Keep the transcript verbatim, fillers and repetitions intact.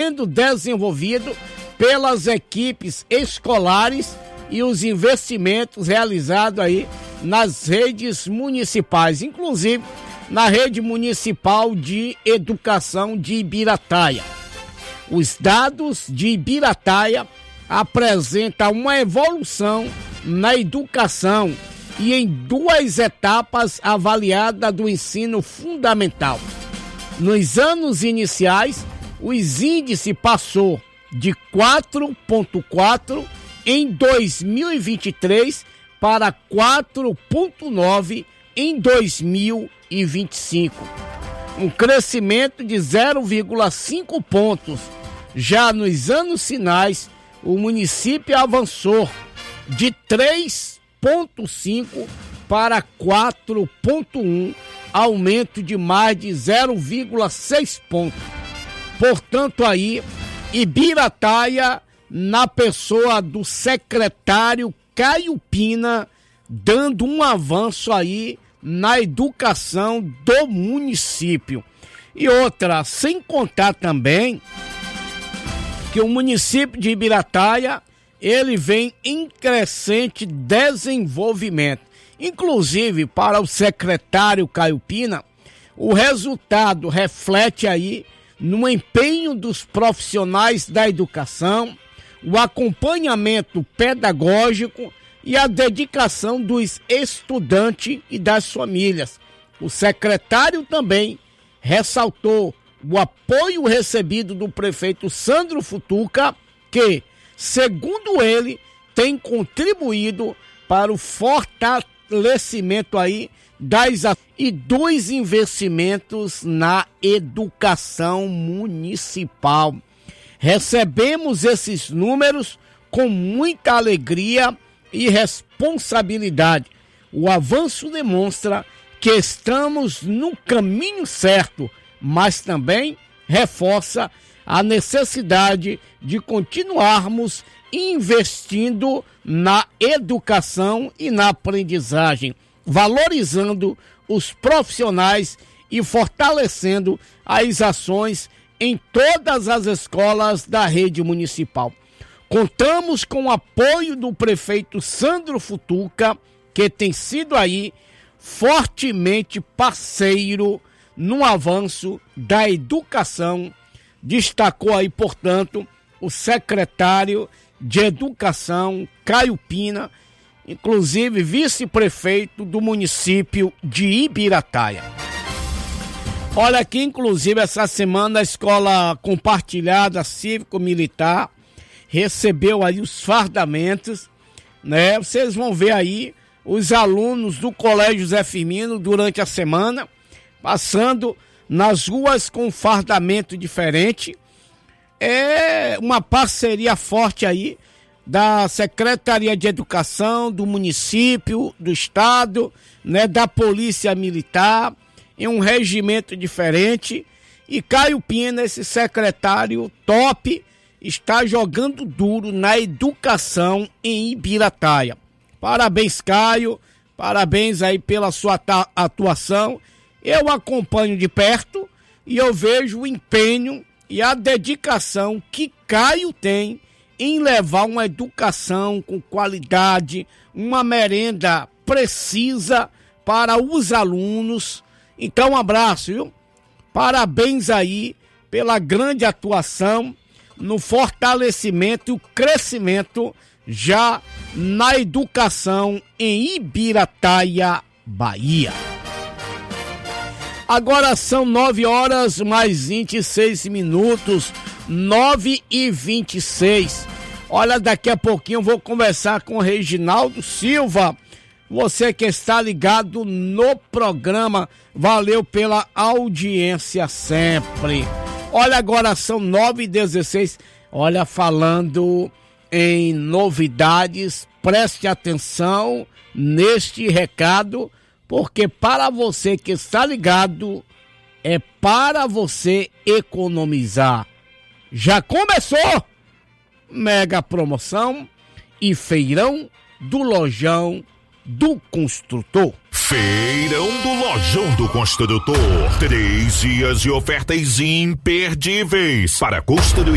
sendo desenvolvido pelas equipes escolares e os investimentos realizados aí nas redes municipais, inclusive na rede municipal de educação de Ibirataia. Os dados de Ibirataia apresentam uma evolução na educação e em duas etapas avaliadas do ensino fundamental. Nos anos iniciais, os índices passou de quatro vírgula quatro em dois mil e vinte e três para quatro vírgula nove em dois mil e vinte e cinco, um crescimento de zero vírgula cinco pontos. Já nos anos finais, o município avançou de três vírgula cinco para quatro vírgula um, aumento de mais de zero vírgula seis pontos. Portanto, aí, Ibirataia, na pessoa do secretário Caio Pina, dando um avanço aí na educação do município. E outra, sem contar também que o município de Ibirataia, ele vem em crescente desenvolvimento. Inclusive, para o secretário Caio Pina, o resultado reflete aí no empenho dos profissionais da educação, o acompanhamento pedagógico e a dedicação dos estudantes e das famílias. O secretário também ressaltou o apoio recebido do prefeito Sandro Futuca, que, segundo ele, tem contribuído para o fortalecimento aí das e dos investimentos na educação municipal. Recebemos esses números com muita alegria e responsabilidade. O avanço demonstra que estamos no caminho certo, mas também reforça a necessidade de continuarmos investindo na educação e na aprendizagem, valorizando os profissionais e fortalecendo as ações em todas as escolas da rede municipal. Contamos com o apoio do prefeito Sandro Futuca, que tem sido aí fortemente parceiro no avanço da educação. Destacou aí, portanto, o secretário de Educação, Caio Pina, inclusive vice-prefeito do município de Ibirataia. Olha aqui, inclusive, essa semana a Escola Compartilhada Cívico-Militar recebeu aí os fardamentos, né? Vocês vão ver aí os alunos do Colégio Zé Firmino durante a semana, passando nas ruas com fardamento diferente. É uma parceria forte aí da Secretaria de Educação, do município, do estado, né, da Polícia Militar, em um regimento diferente. E Caio Pina, esse secretário top, está jogando duro na educação em Ibirataia. Parabéns, Caio, parabéns aí pela sua atuação. Eu acompanho de perto e eu vejo o empenho e a dedicação que Caio tem em levar uma educação com qualidade, uma merenda precisa para os alunos. Então, um abraço, viu? Parabéns aí pela grande atuação no fortalecimento e o crescimento já na educação em Ibirataia, Bahia. Agora são nove horas mais vinte e seis minutos, nove e vinte e seis. Olha, daqui a pouquinho eu vou conversar com o Reginaldo Silva. Você que está ligado no programa, valeu pela audiência sempre. Olha, agora são nove e dezesseis. Olha, falando em novidades, preste atenção neste recado, porque para você que está ligado, é para você economizar. Já começou mega promoção e feirão do Lojão do Construtor. Feirão do Lojão do Construtor. Três dias de ofertas imperdíveis para construir